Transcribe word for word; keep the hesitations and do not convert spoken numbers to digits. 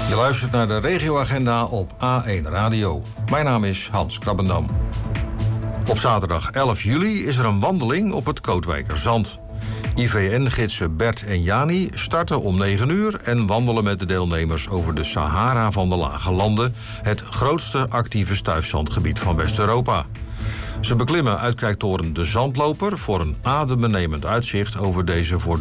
Je luistert naar de regioagenda op A één Radio. Mijn naam is Hans Krabbendam. Op zaterdag elf juli is er een wandeling op het Kootwijkerzand. I V N-gidsen Bert en Jani starten om negen uur... en wandelen met de deelnemers over de Sahara van de Lage Landen... het grootste actieve stuifzandgebied van West-Europa. Ze beklimmen uitkijktoren De Zandloper... voor een adembenemend uitzicht over deze voor